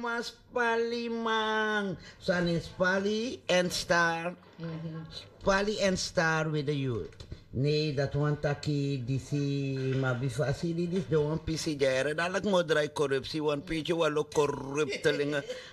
Mas Palimang. Son is Pali and Star. Pali and Star with the youth. Nee, dat want taki disi ma bifasi di dis do wan pisi jere dalak mo drai korupsi wan pichu walo korruptelingen